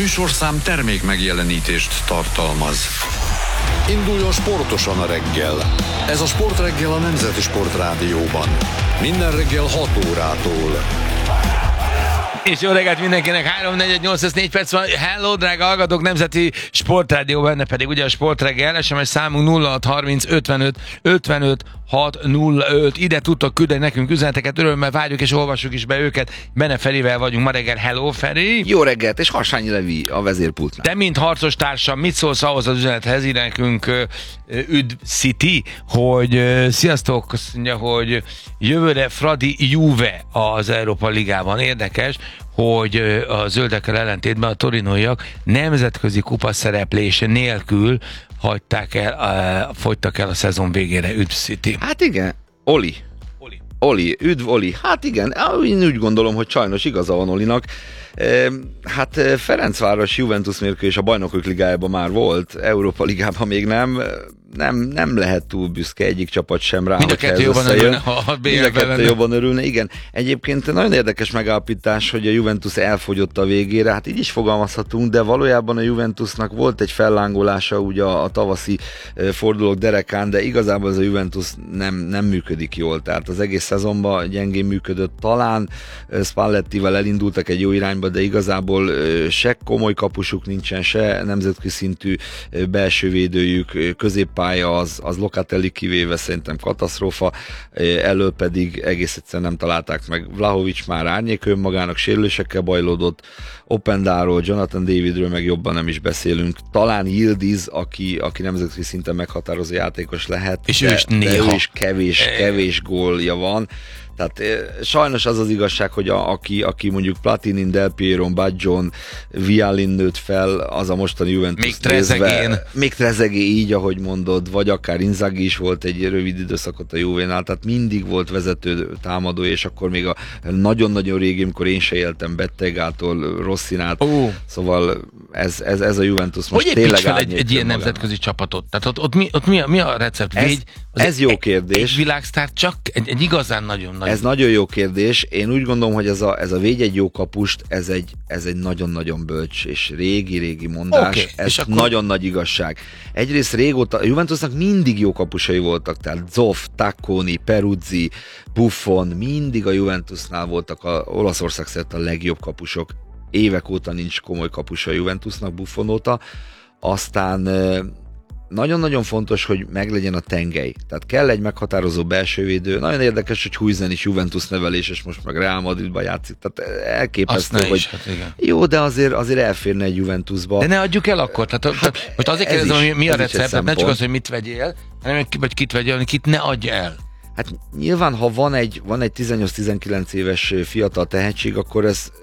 műsorszám termék megjelenítést tartalmaz. Induljon sportosan a reggel. Ez a Sportreggel a Nemzeti Sportrádióban. Minden reggel 6 órától. És jó reggelt mindenkinek, 3-4-8-4 perc van. Hello, drága hallgatók, Nemzeti Sportrádió, benne pedig ugye a Sportreggel, SMS számunk 0630 55 55 605. Ide tudtok küldeni nekünk üzeneteket, örömmel várjuk és olvassuk is be őket. Benne Ferivel vagyunk ma reggel. Hello, Feri! Jó reggelt, és Harsányi Levi a vezérpultnál. Te, mint harcos társam, mit szólsz ahhoz az üzenethez? Ide nekünk Üdv City, hogy sziasztok, azt mondja, hogy jövőre Fradi Juve az Európa Ligában. Érdekes, hogy a zöldekkel ellentétben a torinóiak nemzetközi kupaszereplés nélkül fogytak el a szezon végére. Üdv City. Hát igen, Oli, üdv Oli. Hát igen, én úgy gondolom, hogy sajnos igaza van Olinak. Hát Ferencváros Juventus mérkőzés a Bajnokok Ligájában már volt, Európa Ligában még nem lehet túl büszke egyik csapat sem rá. Mind a kettő jobban örülne, ha Mind a kettő jobban örülne, igen. Egyébként nagyon érdekes megállapítás, hogy a Juventus elfogyott a végére, hát így is fogalmazhatunk, de valójában a Juventusnak volt egy fellángolása ugye a tavaszi fordulók derekán, de igazából ez a Juventus nem működik jól, tehát az egész szezonban gyengén működött, talán Spallettivel elindultak egy jó irányba, de igazából se komoly kapusuk nincsen, se nemzetközi szintű belső védőjük, középpálya az Locatelli kivéve szerintem katasztrófa, elől pedig egész egyszerűen nem találták meg. Vlahovics már árnyék önmagának, sérülésekkel bajlódott, Opendáról, Jonathan Davidről meg jobban nem is beszélünk. Talán Yildiz, aki nemzetközi szinten meghatározó játékos lehet, és de ő is kevés gólja van. Tehát sajnos az az igazság, hogy aki mondjuk Platinin, Del Pieron, Badjon, Vialin nőtt fel, az a mostani Juventus még Trezeguet így, ahogy mondod, vagy akár Inzaghi is volt egy rövid időszakot a Juvénál, tehát mindig volt vezető támadó, és akkor még a nagyon-nagyon régi, amikor én se éltem Bettegától, Rossinát, szóval ez a Juventus most tényleg hogy építs fel egy ilyen nemzetközi csapatot? Tehát ott mi a recept? Ez jó kérdés. Egy világsztár, csak egy igazán nagyon. Ez nagyon jó kérdés. Én úgy gondolom, hogy ez a védj egy jó kapust, ez egy nagyon-nagyon bölcs és régi mondás. Okay, ez nagyon nagy igazság. Egyrészt régóta, a Juventusnak mindig jó kapusai voltak, tehát Zoff, Tacconi, Peruzzi, Buffon, mindig a Juventusnál voltak Olaszország szerte a legjobb kapusok. Évek óta nincs komoly kapusa a Juventusnak, Buffon óta. Aztán nagyon-nagyon fontos, hogy meglegyen a tengely. Tehát kell egy meghatározó belsővédő. Nagyon érdekes, hogy Huijsen is Juventus nevelés, és most meg Real Madridba játszik. Tehát elképesztő, hogy hát igen. Jó, de azért elférne egy Juventusba. De ne adjuk el akkor. Tehát most azért kérdezem, hogy mi a recept, nem csak az, hogy mit vegyél, hanem vagy kit vegyél, hanem kit ne adj el. Hát nyilván, ha van egy 18-19 éves fiatal tehetség, akkor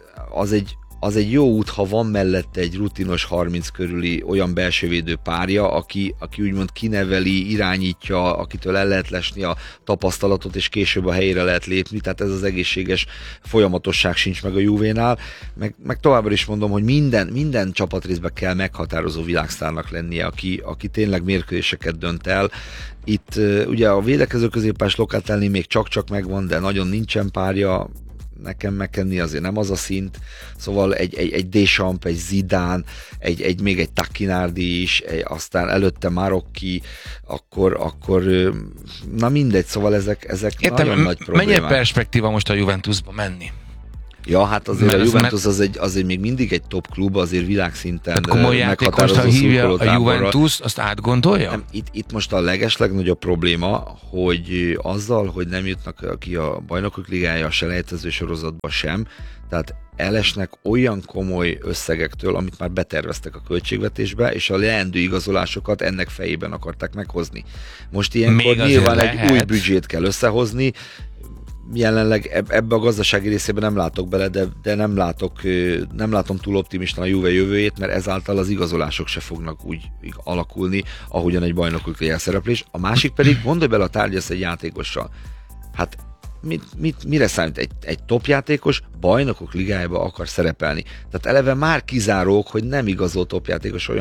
az egy jó út, ha van mellette egy rutinos 30 körüli olyan belsővédő párja, aki úgymond kineveli, irányítja, akitől el lehet lesni a tapasztalatot, és később a helyére lehet lépni, tehát ez az egészséges folyamatosság sincs meg a Juvénál. Meg továbbra is mondom, hogy minden csapatrészben kell meghatározó világsztárnak lennie, aki tényleg mérkőzéseket dönt el. Itt ugye a védekező középpás Locatelli még csak megvan, de nagyon nincsen párja. Nekem McKennie azért nem az a szint, szóval egy Deschamps, egy Zidane, még egy Tacchinardi is, aztán előtte Marocchi, akkor na mindegy, szóval ezek nagyon nagy problémák. Mennyire perspektíva most a Juventusba menni? Ja, hát azért a Juventus azért még mindig egy top klub, azért világszinten komoly játékost, ha hívja a Juventus, azt átgondolja? Nem, itt most a legeslegnagyobb probléma, hogy azzal, hogy nem jutnak ki a Bajnokok Ligája, a selejtező sorozatba sem, tehát elesnek olyan komoly összegektől, amit már beterveztek a költségvetésbe, és a leendő igazolásokat ennek fejében akarták meghozni. Most ilyenkor nyilván egy új büdzsét kell összehozni. Jelenleg ebbe a gazdasági részében nem látok bele, de nem látom túl optimistán a Juve jövőjét, mert ezáltal az igazolások se fognak úgy alakulni, ahogyan egy bajnokok szereplés. A másik pedig, gondolj bele, a tárgyasz egy játékossal. Hát mire számít egy top játékos Bajnokok Ligájába akar szerepelni? Tehát eleve már kizárók, hogy nem igazol top játékos olyan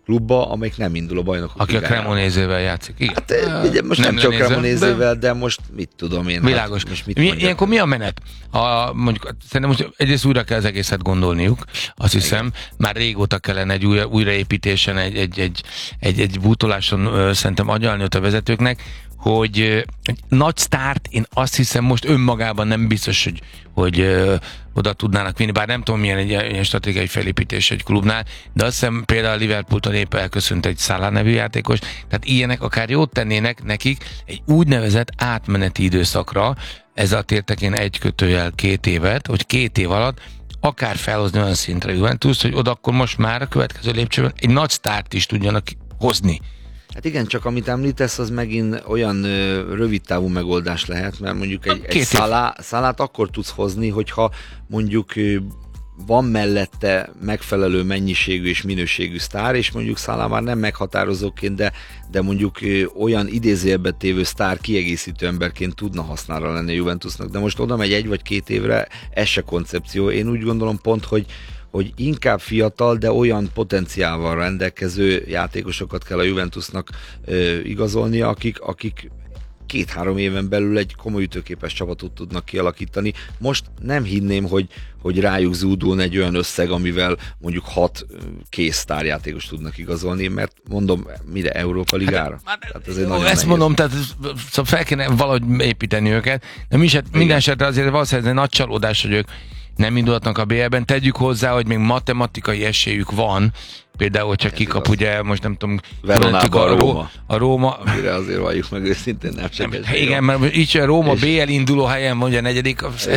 klubba, amelyik nem indul a bajnokok Aki a ligájában. Cremonézével játszik. Igen. Hát, ugye most nem csak lenézem, Cremonézével, de most mit tudom én. Világos. Hát, most mit Ilyenkor mi a menet? Mondjuk, szerintem most egyrészt újra kell az egészet gondolniuk, azt hiszem, már régóta kellene egy újraépítésen, egy bútoláson szerintem agyalni ott a vezetőknek, hogy egy nagy sztárt én azt hiszem most önmagában nem biztos, hogy oda tudnának vinni, bár nem tudom milyen egy ilyen stratégiai felépítés egy klubnál, de azt hiszem például a Liverpooltól épp elköszönt egy Salah nevű játékos, tehát ilyenek akár jót tennének nekik egy úgynevezett átmeneti időszakra, ezzel értek én 1-2 évet, hogy 2 év alatt akár felhozni olyan szintre Juventus, hogy oda akkor most már a következő lépcsőben egy nagy sztárt is tudjanak hozni. Hát igen, csak amit említesz, az megint olyan rövid távú megoldás lehet, mert mondjuk egy Salát akkor tudsz hozni, hogyha mondjuk van mellette megfelelő mennyiségű és minőségű sztár, és mondjuk Salah már nem meghatározóként, de mondjuk olyan idézőjelbe tévő sztár kiegészítő emberként tudna hasznára lenni a Juventusnak, de most oda megy 1 vagy 2 évre, ez se koncepció. Én úgy gondolom pont, hogy inkább fiatal, de olyan potenciálval rendelkező játékosokat kell a Juventusnak igazolnia, akik 2-3 éven belül egy komoly ütőképes csapatot tudnak kialakítani. Most nem hinném, hogy rájuk zúdulna egy olyan összeg, amivel mondjuk 6 kész sztárjátékos tudnak igazolni, mert mondom, mire Európa Ligára? Hát ez ezt mondom, tehát szóval fel kéne valahogy építeni őket, de minden esetre azért valószínűleg nagy csalódás, hogy ők nem indulhatnak a BL-ben. Tegyük hozzá, hogy még matematikai esélyük van, például, hogyha kikap, ugye, most nem tudom, a Róma. Mire azért valljuk meg őszintén, nem segít. Igen, mert így a Róma BL induló helyen van, ugye a 4.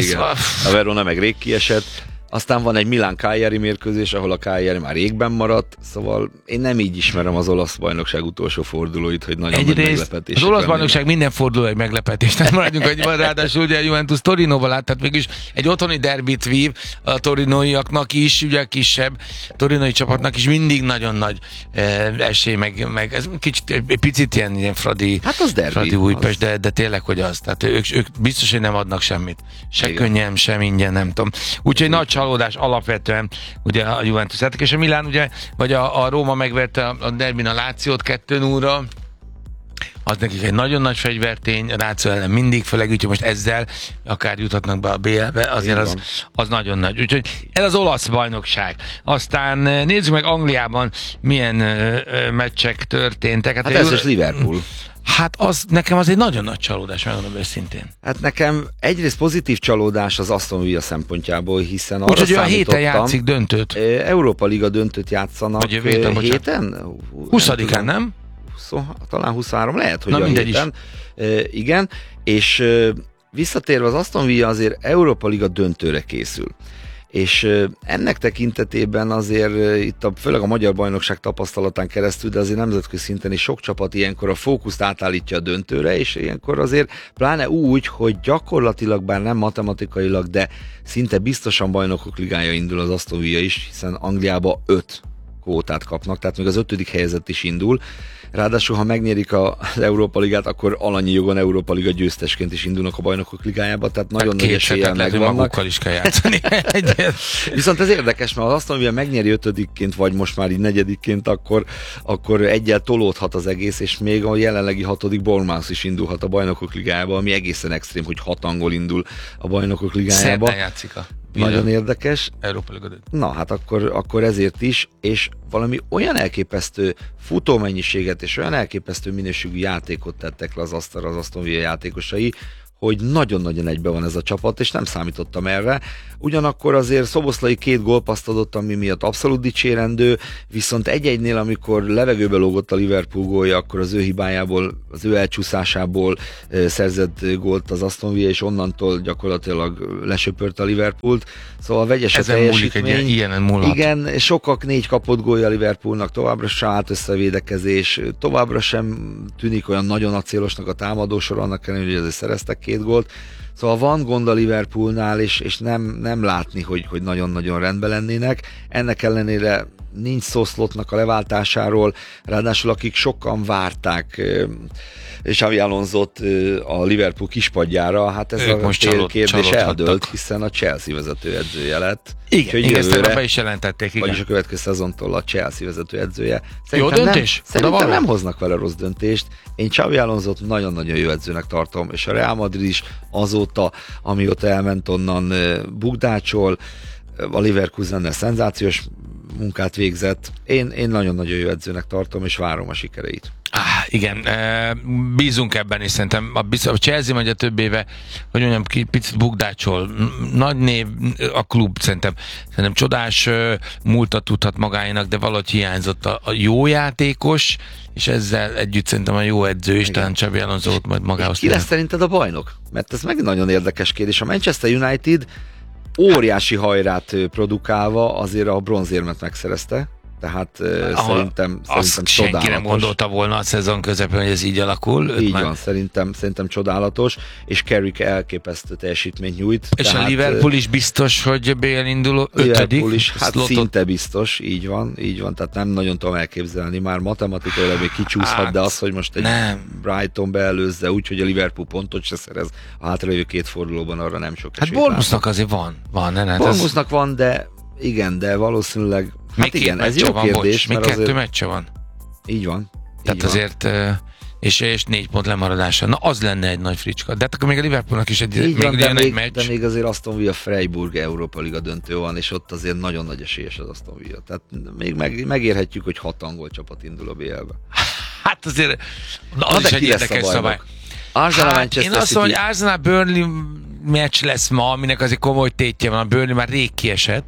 A Verona meg rég kiesett. Aztán van egy Milán-Cagliari mérkőzés, ahol a Cagliari már régben maradt, szóval én nem így ismerem az olasz bajnokság utolsó fordulóit, hogy nagyon nagy meglepetés. Az olasz bajnokság minden forduló egy meglepetés, nem maradjunk, hogy van, ráadásul ugye a Juventus Torinóval lát, tehát mégis egy otthoni derbit vív a torinóiaknak is, ugye kisebb torinói csapatnak is mindig nagyon nagy esély, meg ez kicsit, egy picit ilyen Fradi, hát az derbi, Fradi Újpest, de tényleg, hogy az, tehát ők biztos, hogy nem adnak semmit. Se könnyen, sem ingyen, nem tudom. Úgyhogy nagy csalódás alapvetően ugye a Juventus. És a Milán ugye, vagy a Róma megverte a derbin a Lációt 2-0-ra, az nekik egy nagyon nagy fegyvertény, a Láció ellen mindig, főleg úgyhogy most ezzel akár juthatnak be a BL-be, azért az nagyon nagy. Úgyhogy ez az olasz bajnokság. Aztán nézzük meg Angliában milyen meccsek történtek. Hát ez is Liverpool. Hát nekem az egy nagyon nagy csalódás, megmondom őszintén. Hát nekem egyrészt pozitív csalódás az Aston Villa szempontjából, hiszen arra úgyhogy a héten játszik döntőt. Európa Liga döntőt játszanak. Vagy héten? 20-án, nem? Talán 23, lehet, hogy a héten. Igen, és visszatérve az Aston Villa azért Európa Liga döntőre készül. És ennek tekintetében azért itt főleg a magyar bajnokság tapasztalatán keresztül, de azért nemzetközi szinten is sok csapat ilyenkor a fókuszt átállítja a döntőre, és ilyenkor azért pláne úgy, hogy gyakorlatilag, bár nem matematikailag, de szinte biztosan bajnokok ligája indul az Aston Villa is, hiszen Angliába 5 kvótát kapnak, tehát még az 5. helyezett is indul. Ráadásul, ha megnyerik az Európa Ligát, akkor alanyi jogon Európa Liga győztesként is indulnak a bajnokok ligájába, tehát nagyon nagy eséllyel megvannak. Magukkal is kell játszani. Viszont ez érdekes, mert az Aston Villa megnyeri 5-ként, vagy most már így 4-ként, akkor egyel tolódhat az egész, és még a jelenlegi 6. Bournemouth is indulhat a bajnokok ligájába, ami egészen extrém, hogy 6 angol indul a bajnokok ligájába. Szerdán játszik nagyon érdekes. Európa Liga döntő. Na, hát akkor ezért is, és valami olyan elképesztő futómennyiséget és olyan elképesztő minőségű játékot tettek le az asztalra az Aston Villa játékosai, hogy nagyon-nagyon egybe van ez a csapat, és nem számítottam erre. Ugyanakkor azért Szoboszlai 2 gólpasszt adott, ami miatt abszolút dicsérendő, viszont 1-1-nél, amikor levegőbe lógott a Liverpool gólja, akkor az ő hibájából, az ő elcsúszásából szerzett gólt az Aston Villa, és onnantól gyakorlatilag lesöpört a Liverpoolt. Szóval vegyes a teljesítmény. Ilyenen múlhat. Igen, sokak 4 kapott gólja a Liverpoolnak, továbbra sem állt össze a védekezés, továbbra sem tűnik olyan nagyon acélosnak a támadósor, annak ellenére, hogy ezért szereztek 2 gólt. Szóval van gond a Liverpoolnál, és nem látni, hogy nagyon-nagyon rendben lennének. Ennek ellenére nincs szó Slotnak a leváltásáról, ráadásul akik sokan várták Xabi Alonsot a Liverpool kispadjára, hát ez a kérdés eldőlt, hiszen a Chelsea vezetőedzője lett. Igen, ezt be is jelentették. Igen. Vagyis a következő szezontól a Chelsea vezetőedzője. Jó döntés? Szerintem nem hoznak vele rossz döntést. Én Xabi Alonsot nagyon-nagyon jó edzőnek tartom, és a Real Madrid is azóta, amióta elment onnan bukdácsol, a Leverkusennel szenzációs munkát végzett. Én nagyon-nagyon jó edzőnek tartom, és várom a sikereit. Igen, bízunk ebben is szerintem. A Chelsea mondja több éve, hogy mondjam, picit bukdácsol. Nagy név a klub, szerintem csodás múltat tudhat magáénak, de valahogy hiányzott a jó játékos, és ezzel együtt szerintem a jó edző is, talán Xabi Alonsót majd magához. Ki lesz szerinted a bajnok? Mert ez meg nagyon érdekes kérdés. A Manchester United óriási hajrát produkálva azért a bronzérmet megszerezte. Tehát szerintem senki nem gondolta volna a szezon közepén, hogy ez így alakul. Így van, szerintem csodálatos, és Carrick elképesztő teljesítményt nyújt. És tehát, a Liverpool is biztos, hogy BL induló 5. Liverpool is, hát szinte biztos, így van, tehát nem nagyon tudom elképzelni, már matematikailag még kicsúszhat, de az, hogy most egy Brighton beelőzze úgy, hogy a Liverpool pontot se szerez a hátralévő 2 fordulóban, arra nem sok esélyt. Hát Bournemouthnak azért van. Bournemouthnak van, de igen, de valószínűleg hát igen, ez jó kérdés. Még 2 meccse van. Így van. Tehát így azért, van. És 4 pont lemaradása. Na, az lenne egy nagy fricska. De hát akkor még a Liverpoolnak is egy meccs. De még azért Aston Villa Freiburg Európa Liga döntő van, és ott azért nagyon nagy esélyes az Aston Villa. Tehát még megérhetjük, hogy 6 angol csapat indul a BL-be. Hát azért az is egy érdekes szabály. Én azt mondom, hogy Arsenal Burnley meccs lesz ma, aminek azért komoly tétje van. A Burnley már rég kiesett,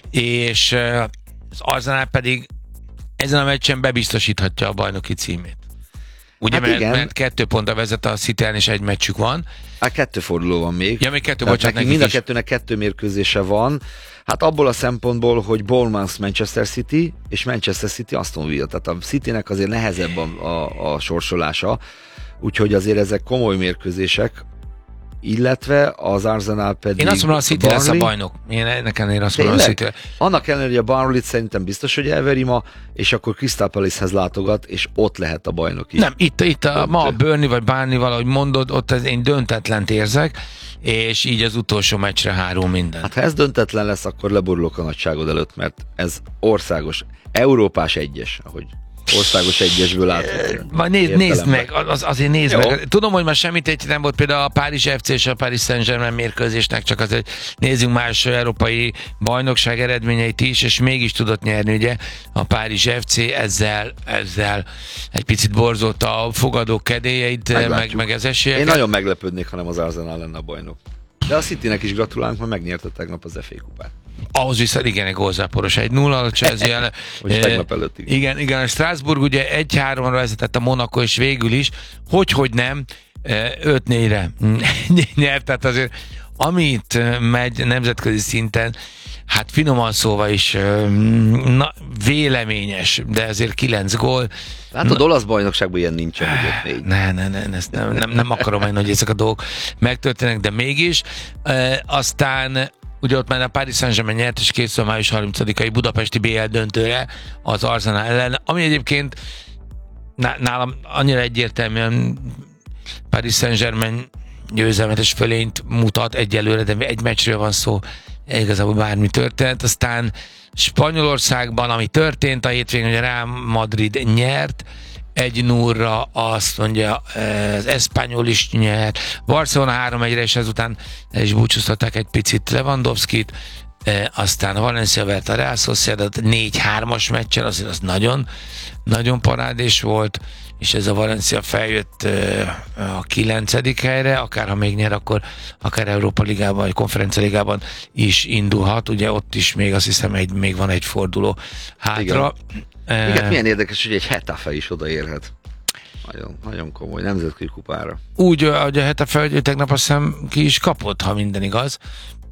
és az Arsenal pedig ezen a meccsen bebiztosíthatja a bajnoki címét. Ugye, hát mert 2 pontra vezet a City-en, és 1 meccsük van. 2 forduló van még. Ja, még 2, bocsánat. Mind a kettőnek 2 mérkőzése van. Hát abból a szempontból, hogy Bournemouth Manchester City, és Manchester City Aston Villa. Tehát a Citynek azért nehezebb a sorsolása, úgyhogy azért ezek komoly mérkőzések, illetve az Arsenal pedig... Én azt mondom, a City lesz a bajnok. Nekem én azt mondom, a City. Annak ellenére, hogy a Burnley-t szerintem biztos, hogy elveri ma, és akkor Crystal Palace-hez látogat, és ott lehet a bajnok is. Nem, itt ma a Burnley vagy Barney, valahogy mondod, ott én döntetlent érzek, és így az utolsó meccsre hárul minden. Hát ha ez döntetlen lesz, akkor leborulok a nagyságod előtt, mert ez országos, Európás egyes, ahogy országos egyesből át. Nézd meg, azért nézd jó. Meg. Tudom, hogy már semmit nem volt például a Párizs FC és a Paris Saint-Germain mérkőzésnek, csak azért nézzünk más európai bajnokság eredményeit is, és mégis tudott nyerni, ugye, a Párizs FC ezzel egy picit borzolta a fogadók kedélyeit, meg az esélyeket. Én nagyon meglepődnék, ha nem az Arsenal lenne a bajnok. De a Citynek is gratulálunk, mert megnyerte tegnap az FA kupát. Ahhoz viszont igen, egy gólzáporos 1-0 a Chelsea ellen. Tegnap előtt. Igen, a Strasbourg ugye 1-3-ra vezetett a Monaco, és végül is, hogy nem, 5-4-re nyert, tehát azért amit megy nemzetközi szinten, hát finoman szóval is véleményes, de azért 9 gól. Hát az olasz bajnokságban ilyen nincsen, hogy 5-4. Nem akarom én, hogy ezek a dolgok megtörténnek, de mégis. Aztán ugye ott már a Paris Saint-Germain nyert, és készül a május 30-ai budapesti BL döntőre az Arsenal ellen, ami egyébként nálam annyira egyértelműen Paris Saint-Germain győzelmetes fölényt mutat egyelőre, de egy meccsről van szó, igazából bármi történt. Aztán Spanyolországban, ami történt a hétvégén, hogy a Real Madrid nyert, 1-0-ra, azt mondja, az Espanyol is nyert, Barcelona 3-1-re, és ezután el is búcsúztatták egy picit Lewandowskit, aztán a Valencia vert a Real Sociedad 4-3-as meccsen, azért az nagyon, nagyon parádés volt, és ez a Valencia feljött a 9. helyre, akár ha még nyer, akkor akár Európa Ligában, vagy Konferencia Ligában is indulhat, ugye ott is még azt hiszem még van egy forduló hátra. Igen, milyen érdekes, hogy egy Hetafe is odaérhet. Nagyon, nagyon komoly nemzetközi kupára. Úgy, hogy a Hetafe tegnap azt hiszem ki is kapott, ha minden igaz.